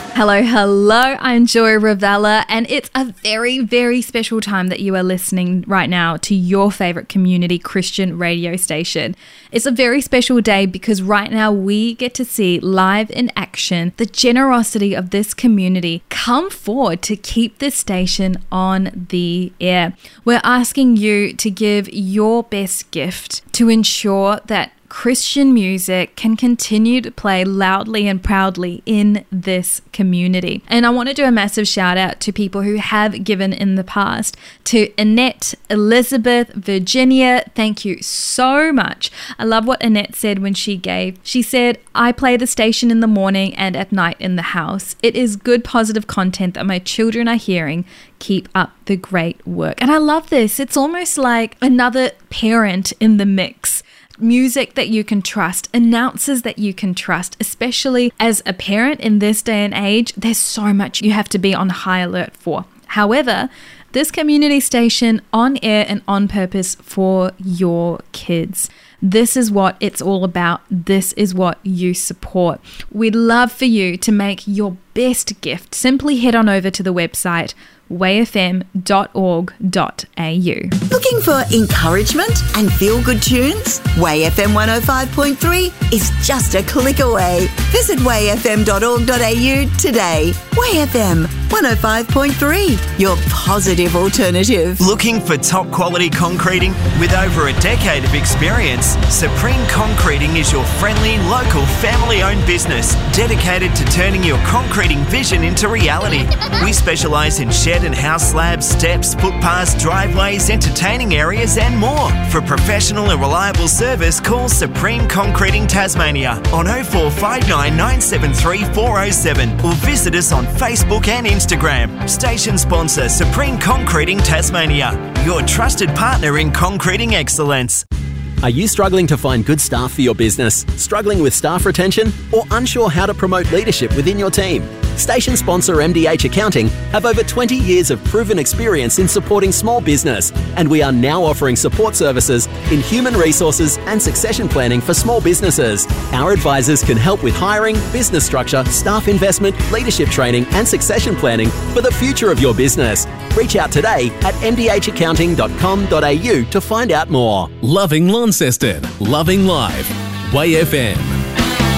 Hello, hello. I'm Joy Ravella, and it's a very, very special time that you are listening right now to your favorite community Christian radio station. It's a very special day because right now we get to see live in action the generosity of this community come forward to keep this station on the air. We're asking you to give your best gift to ensure that Christian music can continue to play loudly and proudly in this community. And I want to do a massive shout out to people who have given in the past. To Annette, Elizabeth, Virginia, thank you so much. I love what Annette said when she gave. She said, I play the station in the morning and at night in the house. It is good, positive content that my children are hearing. Keep up the great work. And I love this. It's almost like another parent in the mix. Music that you can trust, announcers that you can trust, especially as a parent in this day and age. There's so much you have to be on high alert for. However, this community station on air and on purpose for your kids. This is what it's all about. This is what you support. We'd love for you to make your best gift. Simply head on over to the website wayfm.org.au. Looking for encouragement and feel-good tunes? Way FM 105.3 is just a click away. Visit wayfm.org.au today. Way FM 105.3, your positive alternative. Looking for top-quality concreting? With over a decade of experience, Supreme Concreting is your friendly, local, family-owned business dedicated to turning your concreting vision into reality. We specialise in shed and house slabs, steps, footpaths, driveways, entertaining areas and more. For professional and reliable service, call Supreme Concreting Tasmania on 0459 973 407 or visit us on Facebook and Instagram. Station sponsor Supreme Concreting Tasmania, your trusted partner in concreting excellence. Are you struggling to find good staff for your business? Struggling with staff retention? Or unsure how to promote leadership within your team? Station sponsor MDH Accounting have over 20 years of proven experience in supporting small business, and we are now offering support services in human resources and succession planning for small businesses. Our advisors can help with hiring, business structure, staff investment, leadership training and succession planning for the future of your business. Reach out today at mdhaccounting.com.au to find out more. Loving Launceston, loving live. Way FM